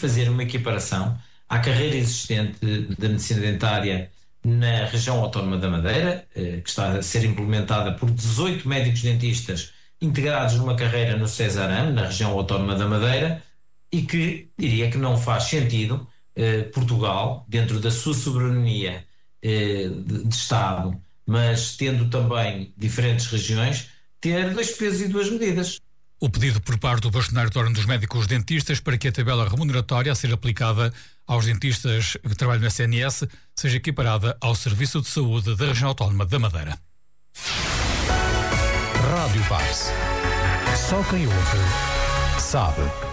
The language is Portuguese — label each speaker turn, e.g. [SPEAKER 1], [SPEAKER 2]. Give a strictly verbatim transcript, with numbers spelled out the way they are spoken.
[SPEAKER 1] fazer uma equiparação à carreira existente da medicina dentária na região autónoma da Madeira, que está a ser implementada por dezoito médicos dentistas integrados numa carreira no Cesarame, na região autónoma da Madeira, e que diria que não faz sentido eh, Portugal, dentro da sua soberania eh, de, de Estado, mas tendo também diferentes regiões, ter dois pesos e duas medidas.
[SPEAKER 2] O pedido por parte do bastonário da Ordem dos Médicos Dentistas para que a tabela remuneratória a ser aplicada aos dentistas que trabalham no S N S seja equiparada ao Serviço de Saúde da Região Autónoma da Madeira.
[SPEAKER 3] Rádio Paz. Só quem ouve sabe.